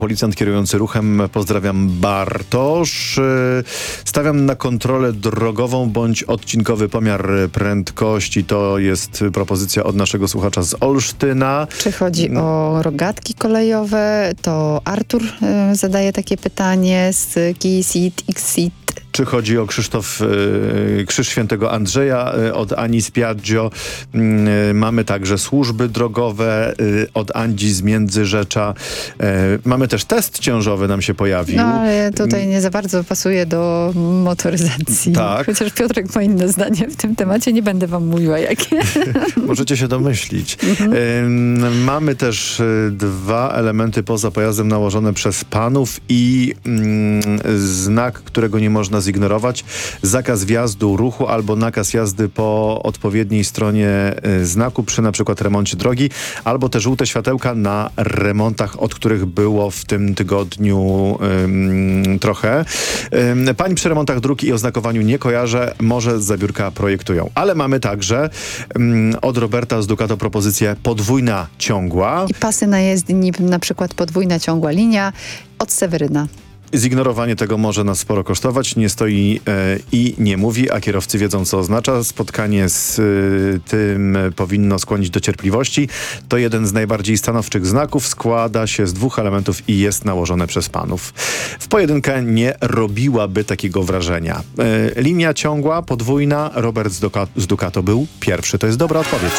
Policjant kierujący ruchem, pozdrawiam, Bartosz. Stawiam na kontrolę drogową bądź odcinkowy pomiar prędkości. To jest propozycja od naszego słuchacza z Olsztyna. Czy chodzi o rogatki kolejowe? To Artur zadaje takie pytanie z KeySeat, Xseat. Czy chodzi o Krzyż Świętego Andrzeja od Ani z Piaggio. Mamy także służby drogowe od Andzi z Międzyrzecza. Mamy też test ciążowy nam się pojawił. No ale tutaj nie za bardzo pasuje do motoryzacji. Tak. Chociaż Piotrek ma inne zdanie w tym temacie. Nie będę wam mówiła jakie. Możecie się domyślić. Mamy też 2 elementy poza pojazdem nałożone przez panów i znak, którego nie można zignorować. Zakaz wjazdu ruchu albo nakaz jazdy po odpowiedniej stronie znaku przy na przykład remoncie drogi, albo te żółte światełka na remontach, od których było w tym tygodniu trochę. Pań przy remontach dróg i oznakowaniu nie kojarzę, może za biurka projektują. Ale mamy także od Roberta z Ducato propozycję podwójna ciągła. I pasy na jezdni, na przykład podwójna ciągła linia od Seweryna. Zignorowanie tego może nas sporo kosztować. Nie stoi i nie mówi, a kierowcy wiedzą, co oznacza. Spotkanie z tym powinno skłonić do cierpliwości. To jeden z najbardziej stanowczych znaków. Składa się z 2 elementów i jest nałożone przez panów. W pojedynkę nie robiłaby takiego wrażenia. Linia ciągła, podwójna. Robert z Ducato był pierwszy. To jest dobra odpowiedź.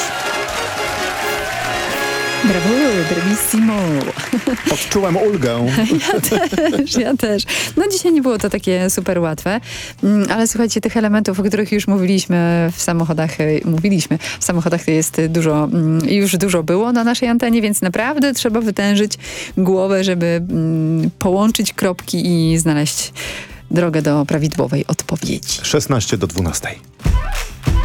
Brawo, bravissimo. Odczułem ulgę. Ja też. No dzisiaj nie było to takie super łatwe, ale słuchajcie, tych elementów, o których już mówiliśmy w samochodach to jest dużo, już dużo było na naszej antenie, więc naprawdę trzeba wytężyć głowę, żeby połączyć kropki i znaleźć drogę do prawidłowej odpowiedzi. 16 do 12.